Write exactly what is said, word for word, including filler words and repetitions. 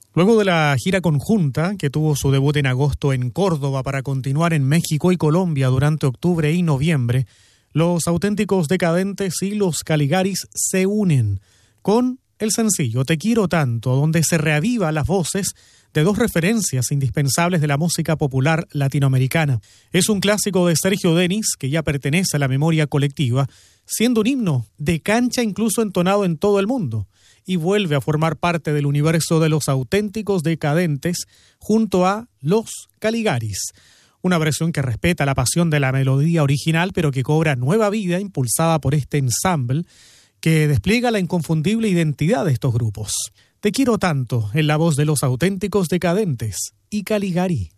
Luego de la gira conjunta, que tuvo su debut en agosto en Córdoba para continuar en México y Colombia durante octubre y noviembre, Los Auténticos Decadentes y Los Caligaris se unen con el sencillo Te Quiero Tanto, donde se reaviva las voces de dos referencias indispensables de la música popular latinoamericana. Es un clásico de Sergio Denis que ya pertenece a la memoria colectiva, siendo un himno de cancha incluso entonado en todo el mundo, y vuelve a formar parte del universo de Los Auténticos Decadentes junto a Los Caligaris. Una versión que respeta la pasión de la melodía original, pero que cobra nueva vida impulsada por este ensamble que despliega la inconfundible identidad de estos grupos. Te Quiero Tanto, en la voz de Los Auténticos Decadentes y Caligari.